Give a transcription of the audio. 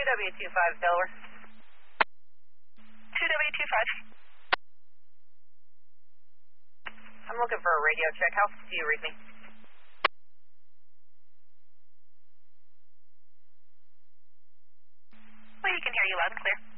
2W25 Delaware. 2W25. I'm looking for a radio check. How do you read me? We can hear you loud and clear.